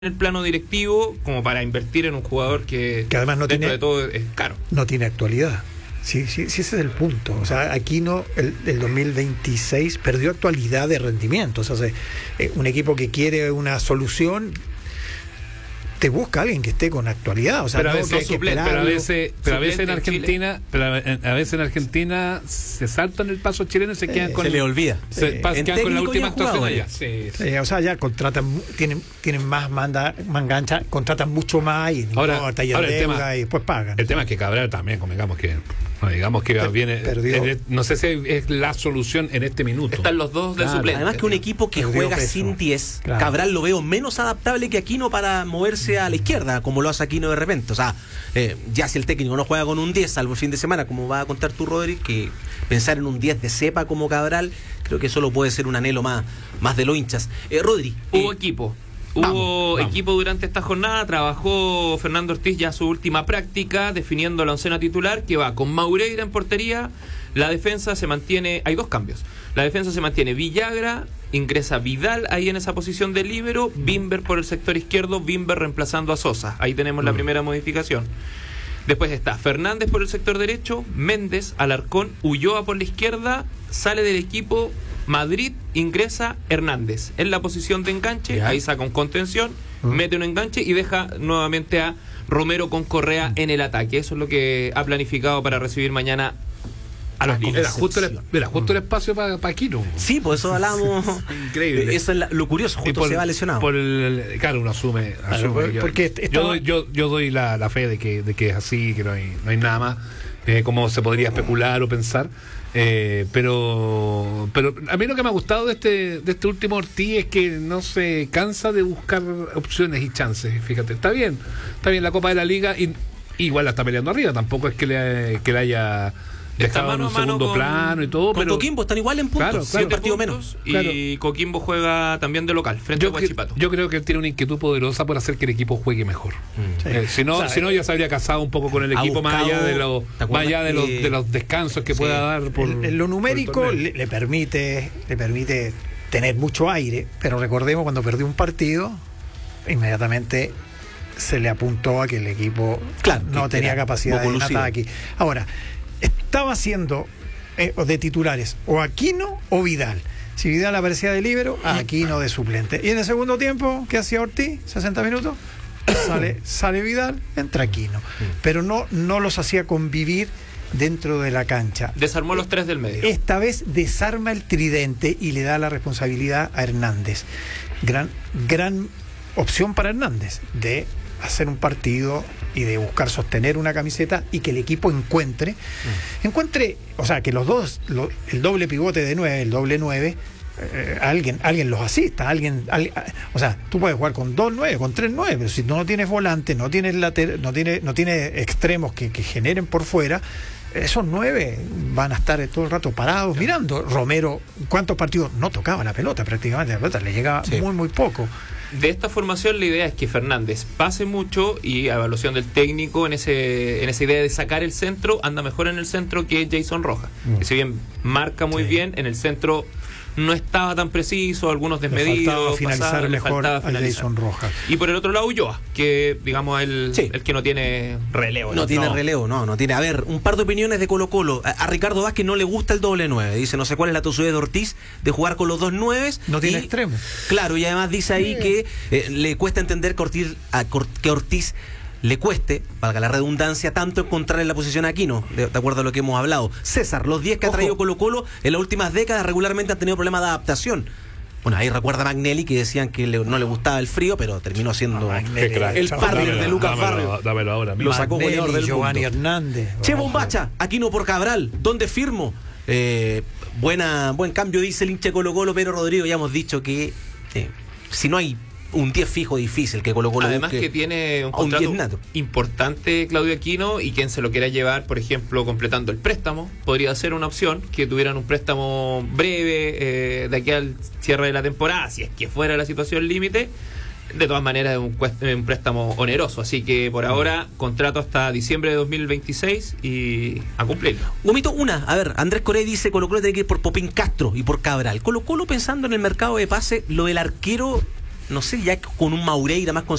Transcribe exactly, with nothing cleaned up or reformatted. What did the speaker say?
el plano directivo como para invertir en un jugador que, que además no dentro tiene, de todo es caro. No tiene actualidad. Sí, sí, sí, ese es el punto. O sea, Aquino el, el dos mil veintiséis perdió actualidad de rendimiento. O sea, se, eh, un equipo que quiere una solución te busca a alguien que esté con actualidad. O sea, pero, no a veces, que hay que pero a veces, pero a veces en Argentina, Chile. pero a, a veces en Argentina se saltan el paso chileno y se quedan Eh, con se le olvida. se Eh, pas- en quedan con la técnico última y en actuación jugadores. allá. Sí, sí. Eh, o sea, ya contratan, tienen, tienen más manda, mangancha, contratan mucho más y Ahora- importa, y ahora el endeuda tema- y después pagan. El tema es que Cabral también, como digamos que no, digamos que Per- viene perdió. es- no sé si es la solución en este minuto. Están los dos de Claro. suplente. Además que un equipo que Perdió juega peso. sin diez, Claro. Cabral lo veo menos adaptable que Aquino para moverse a la izquierda, como lo hace Aquino de repente. O sea, eh, ya si el técnico no juega con un diez, salvo el fin de semana, como va a contar tú, Rodri, que pensar en un diez de cepa como Cabral, creo que eso lo puede ser un anhelo más, más de los hinchas. Eh, Rodri. Hubo eh, equipo. vamos, Hubo vamos. equipo durante esta jornada. Trabajó Fernando Ortiz ya su última práctica, definiendo la oncena titular, que va con Maureira en portería. La defensa se mantiene. Hay dos cambios. La defensa se mantiene Villagra, ingresa Vidal ahí en esa posición de líbero, Bimber por el sector izquierdo, Bimber reemplazando a Sosa. Ahí tenemos la primera modificación. Después está Fernández por el sector derecho, Méndez, Alarcón, Ulloa por la izquierda, sale del equipo Madrid, ingresa Hernández en la posición de enganche, Ya. ahí saca un contención, Mm. mete un enganche y deja nuevamente a Romero con Correa en el ataque. Eso es lo que ha planificado para recibir mañana a los Era líderes. justo el, era justo el espacio para pa Aquino. Sí, por eso hablábamos. Increíble. Eso es la- lo curioso, Y justo por- se va lesionado. por el- claro, uno asume. asume por- yo, porque yo estaba- doy, yo, yo doy la, la fe de que, de que es así, que no hay, no hay nada más eh, como se podría especular o pensar. Eh, pero pero a mí lo que me ha gustado de este de este último Ortiz es que no se cansa de buscar opciones y chances. Fíjate, está bien, está bien la Copa de la Liga y igual la está peleando arriba. Tampoco es que le, que le haya Está dejado en mano un a mano segundo con- plano y todo, Con pero Coquimbo están igual en puntos, Claro, siete claro. partidos menos. puntos, y Claro. Coquimbo juega también de local frente yo, a cre- Huachipato. yo creo que él tiene una inquietud poderosa por hacer que el equipo juegue mejor. Sí. Eh, si no, O sea, si no ya se habría casado un poco con el ha equipo más buscado- allá de los ¿te más acuerdas allá de los que- de los descansos que Sí. pueda dar por En- en lo por numérico el torneo. le, le permite le permite tener mucho aire, pero recordemos cuando perdió un partido, inmediatamente se le apuntó a que el equipo Claro, no que tenía era capacidad poco de lucido. ataque. Ahora, estaba haciendo eh, de titulares o Aquino o Vidal. Si Vidal aparecía de líbero, a Aquino de suplente. Y en el segundo tiempo, ¿qué hacía Ortiz? sesenta minutos. Sale, sale Vidal, entra Aquino. Pero no, no los hacía convivir dentro de la cancha. Desarmó los tres del medio. Esta vez desarma el tridente y le da la responsabilidad a Hernández. Gran, gran opción para Hernández de hacer un partido y de buscar sostener una camiseta y que el equipo encuentre, encuentre, o sea, que los dos, lo- el doble pivote de nueve, el doble nueve, eh, alguien, alguien los asista, alguien, alguien- o sea, tú puedes jugar con dos nueve, con tres nueve, pero si tú no tienes volante, no tienes later, no tienes, no tienes extremos que, que generen por fuera, esos nueve van a estar todo el rato parados mirando. Romero, ¿cuántos partidos? No tocaba la pelota prácticamente, la pelota le llegaba Sí. muy, muy poco. De esta formación la idea es que Fernández pase mucho y a evaluación del técnico en ese en esa idea de sacar el centro, anda mejor en el centro que Jason Rojas, Mm. que si bien marca muy Sí. bien, en el centro no estaba tan preciso, algunos Le desmedidos, faltaba finalizar pasar, le mejor faltaba a finalizar. Jason Rojas. Y por el otro lado Ulloa, que digamos el, Sí. el que no tiene relevo. No tiene relevo, no, no tiene. A ver, un par de opiniones de Colo Colo. A, a Ricardo Vázquez no le gusta el doble nueve. Dice, no sé cuál es la tosudez de Ortiz de jugar con los dos nueves. No tiene Y, extremo. Claro, y además dice ahí que eh, le cuesta entender que Ortiz, a Cor- que Ortiz le cueste, valga la redundancia, tanto encontrar en la posición a Aquino, de, de acuerdo a lo que hemos hablado. César, los diez que ha Ojo. traído Colo Colo en las últimas décadas regularmente han tenido problemas de adaptación. Bueno, ahí recuerda a Magnelli que decían que le- no le gustaba el frío, pero terminó siendo Ah, Magnelli. Qué crack. el partner Dámelo, de Lucas dámelo, Barrio. dámelo ahora mismo. Lo sacó Magnelli, goleador del Giovanni mundo. Hernández. Che, Oh. Bombacha, Aquino por Cabral, ¿dónde firmo? Eh, buena, buen cambio, dice el hincha Colo Colo, pero Rodrigo, ya hemos dicho que eh, si no hay un diez fijo difícil que Colo Colo Además busque que tiene un a un diez contrato nato. importante Claudio Aquino, y quien se lo quiera llevar, por ejemplo, completando el préstamo, podría ser una opción que tuvieran un préstamo breve eh, de aquí al cierre de la temporada, si es que fuera la situación límite. De todas maneras es un, cuest- un préstamo oneroso, así que por ahora contrato hasta diciembre de dos mil veintiséis y a cumplirlo. Gomito, una, a ver, Andrés Corey dice Colo Colo tiene que ir por Popín Castro y por Cabral. Colo Colo pensando en el mercado de pase, lo del arquero no sé, ya con un Maureira más